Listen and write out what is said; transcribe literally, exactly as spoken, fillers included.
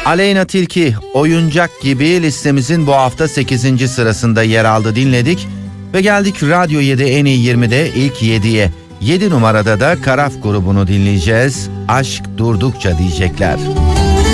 Aleyna Tilki Oyuncak Gibi listemizin bu hafta sekizinci sırasında yer aldı, dinledik. Ve geldik Radyo yedi en iyi yirmide ilk yediye. yedi numarada da Karaf grubunu dinleyeceğiz. Aşk durdukça diyecekler.